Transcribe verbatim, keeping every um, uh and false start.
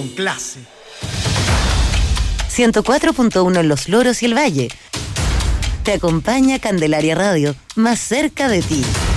con clase. ciento cuatro punto uno en Los Loros y el Valle. Te acompaña Candelaria Radio, más cerca de ti.